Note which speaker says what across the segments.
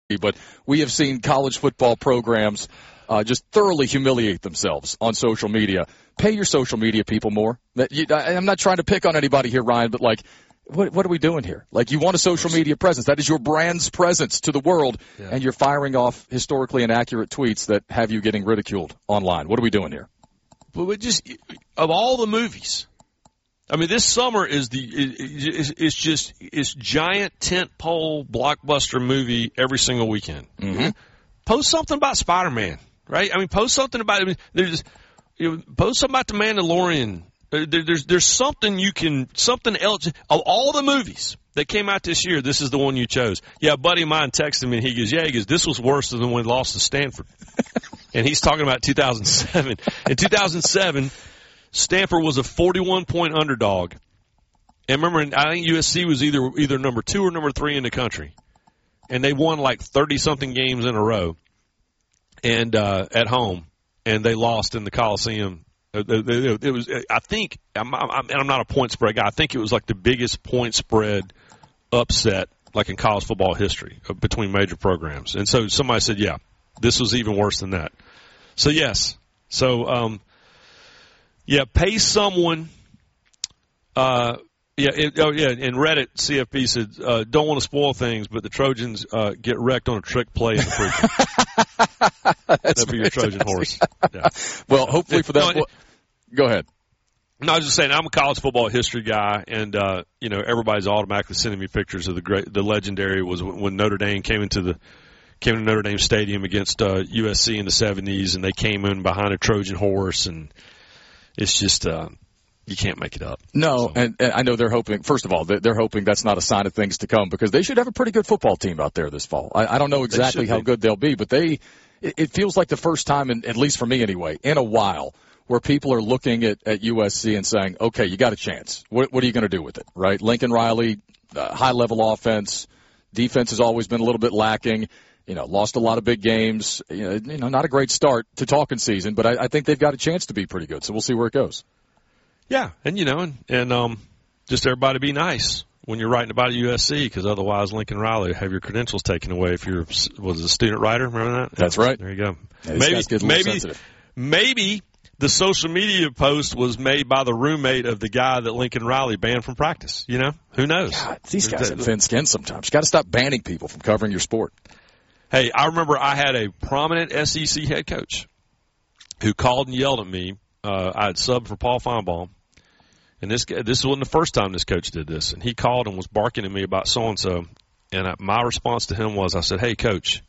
Speaker 1: but we have seen college football programs just thoroughly humiliate themselves on social media. Pay your social media people more. I'm not trying to pick on anybody here, Ryan, but like, what are we doing here? Like, you want a social media presence. That is your brand's presence to the world, and you're firing off historically inaccurate tweets that have you getting ridiculed online. What are we doing here?
Speaker 2: Well, of all the movies, I mean, this summer is giant tentpole blockbuster movie every single weekend.
Speaker 1: Mm-hmm.
Speaker 2: Post something about Spider-Man, right? I mean, post something about post something about the Mandalorian. There's something else. Of all the movies that came out this year, this is the one you chose. Yeah, a buddy of mine texted me, and he goes, this was worse than when we lost to Stanford. And he's talking about 2007. In 2007, Stanford was a 41-point underdog. And remember, I think USC was either number 2 or number 3 in the country. And they won like 30-something games in a row and at home. And they lost in the Coliseum. It was, I think, I'm not a point spread guy. I think it was like the biggest point spread upset like in college football history between major programs. And so somebody said, yeah, this was even worse than that. So, yes. So, pay someone. And Reddit CFP said, don't want to spoil things, but the Trojans get wrecked on a trick play in the prequel. That'd be your Trojan horse. Yeah.
Speaker 1: Well, hopefully for that. Go ahead.
Speaker 2: No, I was just saying, I'm a college football history guy, and everybody's automatically sending me pictures of the legendary was when Notre Dame came to Notre Dame Stadium against USC in the 70s, and they came in behind a Trojan horse, and it's just you can't make it up.
Speaker 1: No,
Speaker 2: so.
Speaker 1: and I know they're hoping. First of all, they're hoping that's not a sign of things to come, because they should have a pretty good football team out there this fall. I don't know exactly how good they'll be, but it feels like the first time, at least for me anyway, in a while, where people are looking at USC and saying, okay, you got a chance. What are you going to do with it, right? Lincoln Riley, high-level offense. Defense has always been a little bit lacking. Lost a lot of big games. Not a great start to talking season, but I think they've got a chance to be pretty good, so we'll see where it goes.
Speaker 2: Yeah, and just everybody be nice when you're writing about USC, because otherwise Lincoln Riley have your credentials taken away if you're a student writer. Remember that?
Speaker 1: That's right.
Speaker 2: There you go.
Speaker 1: Yeah,
Speaker 2: maybe the social media post was made by the roommate of the guy that Lincoln Riley banned from practice. Who knows?
Speaker 1: God, these guys have thin skin sometimes. You got to stop banning people from covering your sport.
Speaker 2: Hey, I remember I had a prominent SEC head coach who called and yelled at me. I had subbed for Paul Feinbaum. And this wasn't the first time this coach did this. And he called and was barking at me about so-and-so. And my response to him was, I said, hey, Coach,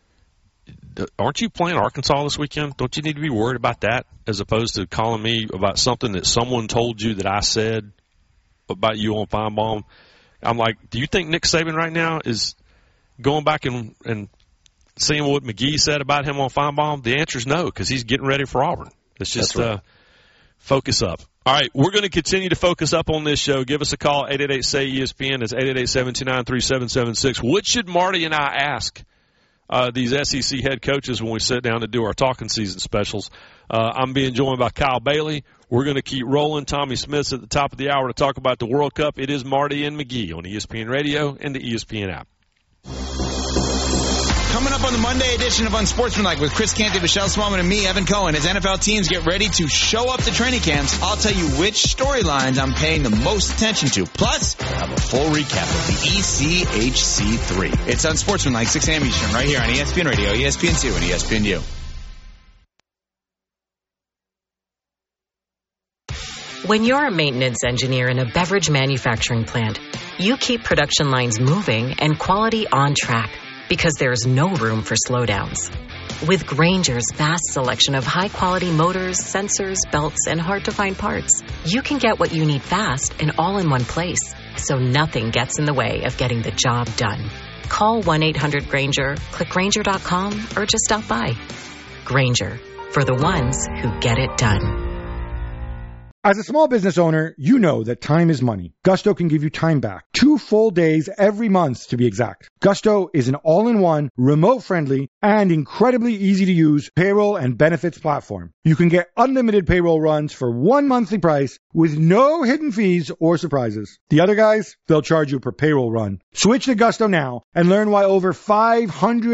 Speaker 2: aren't you playing Arkansas this weekend? Don't you need to be worried about that, as opposed to calling me about something that someone told you that I said about you on Feinbaum? I'm like, do you think Nick Saban right now is going back and seeing what McGee said about him on Feinbaum? The answer is no, because he's getting ready for Auburn. It's just focus up. All right, we're going to continue to focus up on this show. Give us a call, 888-SAY-ESPN. That's 888-729-3776. What should Marty and I ask these SEC head coaches when we sit down to do our talking season specials? I'm being joined by Kyle Bailey. We're going to keep rolling. Tommy Smith's at the top of the hour to talk about the World Cup. It is Marty and McGee on ESPN Radio and the ESPN app.
Speaker 3: Coming up on the Monday edition of Unsportsmanlike with Chris Canty, Michelle Smallman, and me, Evan Cohen, as NFL teams get ready to show up to training camps, I'll tell you which storylines I'm paying the most attention to. Plus, I'll have a full recap of the ECHC3. It's Unsportsmanlike, 6 a.m. Eastern, right here on ESPN Radio, ESPN2, and ESPNU.
Speaker 4: When you're a maintenance engineer in a beverage manufacturing plant, you keep production lines moving and quality on track, because there's no room for slowdowns. With Grainger's vast selection of high-quality motors, sensors, belts, and hard-to-find parts, you can get what you need fast and all in one place, so nothing gets in the way of getting the job done. Call 1-800-GRAINGER, click Grainger.com, or just stop by. Grainger, for the ones who get it done.
Speaker 5: As a small business owner, you know that time is money. Gusto can give you time back. 2 full days every month, to be exact. Gusto is an all-in-one, remote-friendly, and incredibly easy-to-use payroll and benefits platform. You can get unlimited payroll runs for one monthly price with no hidden fees or surprises. The other guys, they'll charge you per payroll run. Switch to Gusto now and learn why over 500